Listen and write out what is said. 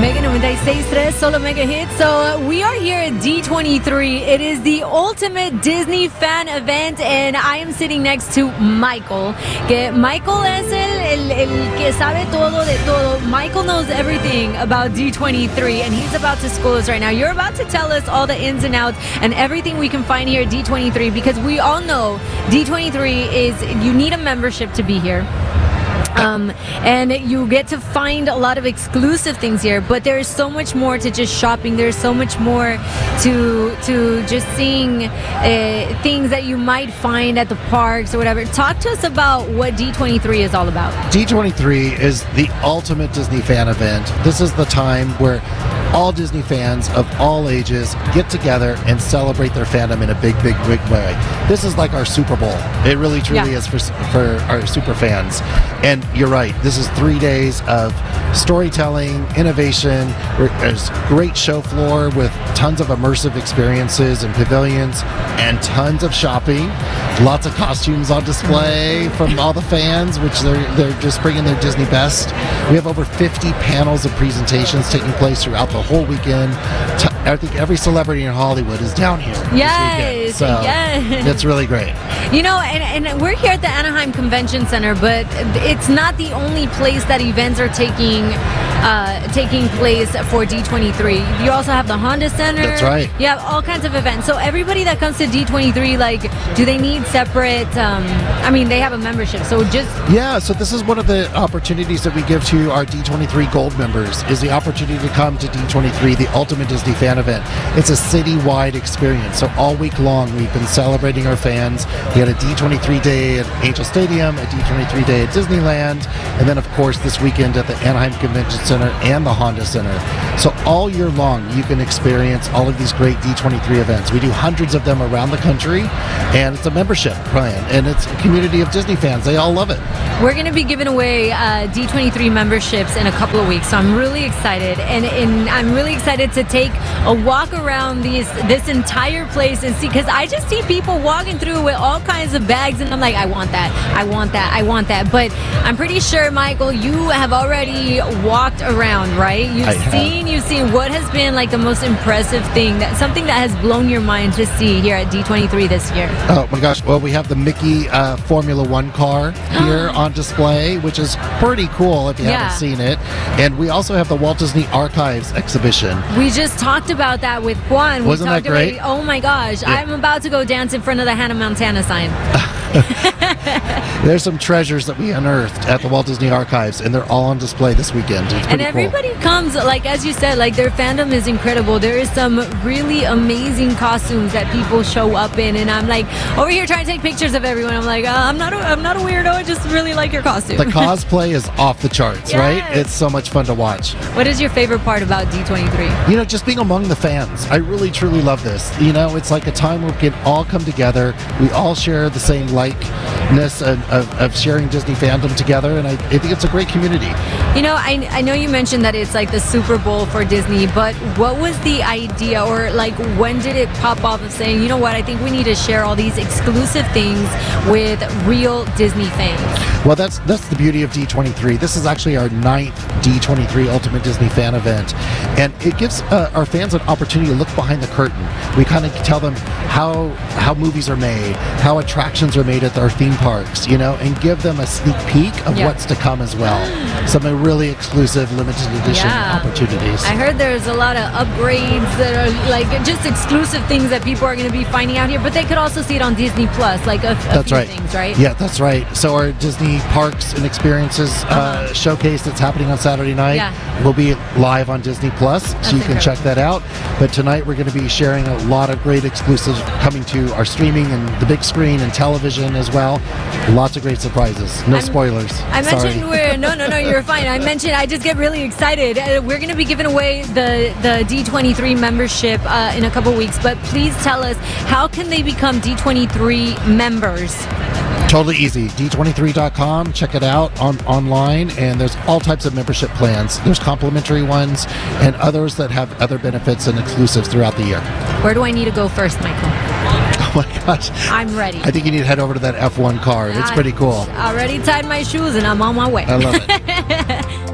Mega 96.3, solo Mega Hits. So we are here at D23. It is the ultimate Disney fan event, and I am sitting next to Michael. Que Michael es el que sabe todo de todo. Michael knows everything about D23, and he's about to school us right now. You're about to tell us all the ins and outs and everything we can find here at D23, because we all know D23 is, you need a membership to be here. And you get to find a lot of exclusive things here, but there's so much more to just shopping. There's so much more to just seeing things that you might find at the parks or whatever. Talk to us about what D23 is all about. D23 is the ultimate Disney fan event. This is the time where all Disney fans of all ages get together and celebrate their fandom in a big way. This is like our Super Bowl. It really truly is for our super fans. And you're right, this is 3 days of storytelling, innovation. There's great show floor with tons of immersive experiences and pavilions and tons of shopping. Lots of costumes on display from all the fans, which they're just bringing their Disney best. We have over 50 panels of presentations taking place throughout the whole weekend. I think every celebrity in Hollywood is down here. Yes, so it's really great. You know, and we're here at the Anaheim Convention Center, but it's not the only place that events are taking place for D23. You also have the Honda Center. That's right. You have all kinds of events. So everybody that comes to D23, like, do they need separate? I mean, they have a membership, so just So this is one of the opportunities that we give to our D23 Gold members, is the opportunity to come to D23, the ultimate Disney fan event. It's a citywide experience. So all week long, we've been celebrating our fans. We had a D23 day at Angel Stadium, a D23 day at Disneyland, and then of course this weekend at the Anaheim Convention Center and the Honda Center. So all year long, you can experience all of these great D23 events. We do hundreds of them around the country, and it's a membership plan, and it's a community of Disney fans. They all love it. We're going to be giving away D23 memberships in a couple of weeks, so I'm really excited, and I'm really excited to take a walk around this entire place and see, because I just see people walking through with all kinds of bags, and I'm like, I want that, I want that, I want that. But I'm pretty sure, Michael, you have already walked around, right? You've seen what has been like the most impressive thing, something that has blown your mind to see here at D23 this year. Oh my gosh, well, we have the Mickey Formula One car here on display, which is pretty cool if you haven't seen it. And we also have the Walt Disney Archives exhibition. We just talked about that with Juan. Wasn't that great? Oh my gosh, I'm about to go dance in front of the Hannah Montana sign. There's some treasures that we unearthed at the Walt Disney Archives, and they're all on display this weekend. It's pretty everybody cool. comes, like as you said, like their fandom is incredible. There is some really amazing costumes that people show up in, and I'm like over here trying to take pictures of everyone. I'm like, I'm not a weirdo. I just really like your costume. The cosplay is off the charts, right? It's so much fun to watch. What is your favorite part about D23? You know, just being among the fans. I really truly love this. You know, it's like a time where we can all come together. We all share the same likeness of sharing Disney fandom together, and I think it's a great community. You know, I know you mentioned that it's like the Super Bowl for Disney, but what was the idea, or like when did it pop off of saying, you know what, I think we need to share all these exclusive things with real Disney fans? Well, that's the beauty of D23. This is actually our 9th D23 Ultimate Disney Fan Event, and it gives our fans an opportunity to look behind the curtain. We kind of tell them how movies are made, how attractions are made at our theme parks, you know, and give them a sneak peek of what's to come as well. Some really exclusive limited edition opportunities. I heard there's a lot of upgrades that are like just exclusive things that people are going to be finding out here, but they could also see it on Disney Plus, like a few things, right? Yeah, that's right. So our Disney Parks and Experiences showcase that's happening on Saturday night will be live on Disney Plus, so you can check that out. But tonight we're going to be sharing a lot of great exclusives coming to our streaming and the big screen and television as well. Lots of great surprises. No spoilers. I mentioned no, you're fine. I just get really excited. We're going to be giving away the D23 membership in a couple weeks, but please tell us, how can they become D23 members? Totally easy. D23.com. Check it out online, and there's all types of membership plans. There's complimentary ones and others that have other benefits and exclusives throughout the year. Where do I need to go first, Michael? Oh my gosh. I'm ready. I think you need to head over to that F1 car. It's pretty cool. I already tied my shoes and I'm on my way. I love it.